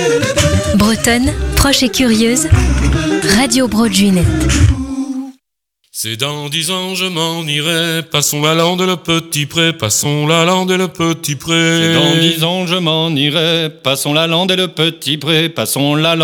Bretonne, proche et curieuse, Radio Broadjunet. C'est dans 10 ans je m'en irai, passons la lande le petit pré, passons la lande le petit pré. C'est dans 10 ans je m'en irai, passons la lande et le petit pré, passons la lande.